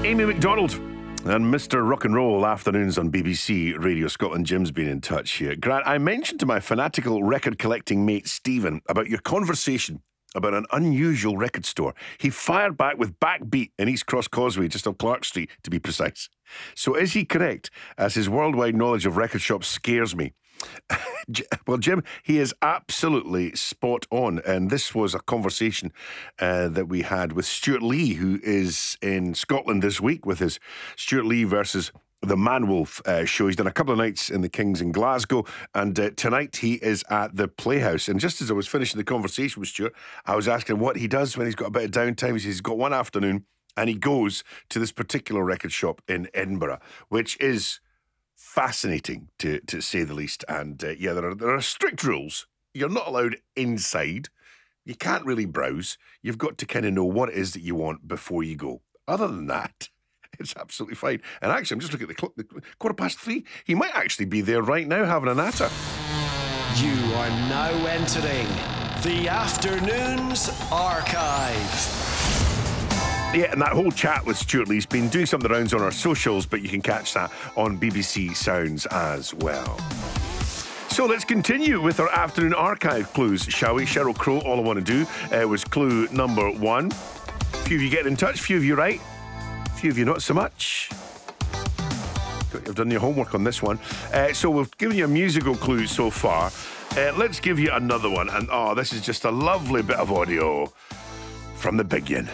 Amy McDonald and Mr. Rock and Roll afternoons on BBC Radio Scotland. Jim's been in touch here. Grant, I mentioned to my fanatical record collecting mate Stephen about your conversation about an unusual record store. He fired back with Backbeat in East Cross Causeway, just off Clark Street, to be precise. So is he correct, as his worldwide knowledge of record shops scares me? Well, Jim, he is absolutely spot on. And this was a conversation that we had with Stuart Lee, who is in Scotland this week with his Stuart Lee versus the Manwolf show. He's done a couple of nights in the Kings in Glasgow, and tonight he is at the Playhouse. And just as I was finishing the conversation with Stuart, I was asking him what he does when he's got a bit of downtime. He says he's got one afternoon and he goes to this particular record shop in Edinburgh, which is fascinating to say the least. And there are strict rules. You're not allowed inside. You can't really browse. You've got to kind of know what it is that you want before you go. Other than that, it's absolutely fine. And actually, I'm just looking at the clock, 3:15. He might actually be there right now having a natter. You are now entering the Afternoons Archive. Yeah, and that whole chat with Stuart Lee's been doing some of the rounds on our socials, but you can catch that on BBC Sounds as well. So let's continue with our Afternoon Archive clues, shall we? Sheryl Crow, All I Want to Do, was clue number 1. A few of you getting in touch, a few of you right, a few of you not so much. You've done your homework on this one. So we've given you a musical clue so far. Let's give you another one. And this is just a lovely bit of audio from the Big Yin.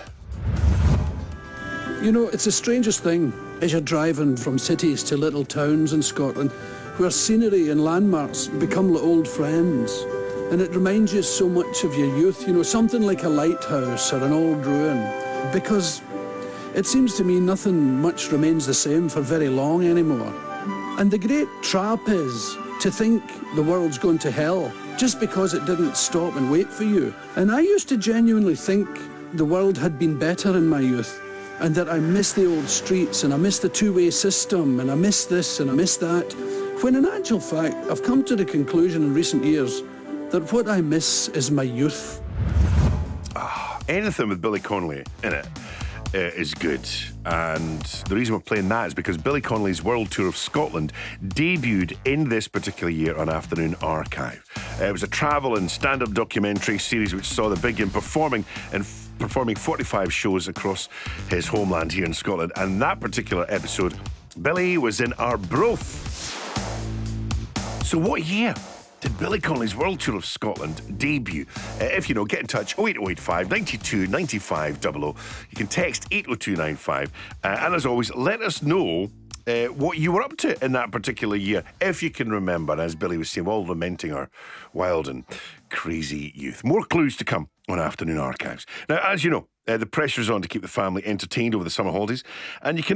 You know, it's the strangest thing as you're driving from cities to little towns in Scotland where scenery and landmarks become like old friends. And it reminds you so much of your youth, you know, something like a lighthouse or an old ruin. Because it seems to me nothing much remains the same for very long anymore. And the great trap is to think the world's going to hell just because it didn't stop and wait for you. And I used to genuinely think the world had been better in my youth, and that I miss the old streets and I miss the two-way system and I miss this and I miss that. When in actual fact, I've come to the conclusion in recent years that what I miss is my youth. Anything with Billy Connolly in it is good. And the reason we're playing that is because Billy Connolly's World Tour of Scotland debuted in this particular year on Afternoon Archive. It was a travel and stand-up documentary series which saw the Big Yin performing 45 shows across his homeland here in Scotland. And that particular episode, Billy was in Arbroath. So what year did Billy Connolly's World Tour of Scotland debut? If you know, get in touch, 08085 92 95 00. You can text 80295. And as always, let us know what you were up to in that particular year, if you can remember. As Billy was saying, we're all lamenting our wild and crazy youth. More clues to come on Afternoon Archives. Now, as you know, the pressure's on to keep the family entertained over the summer holidays, and you can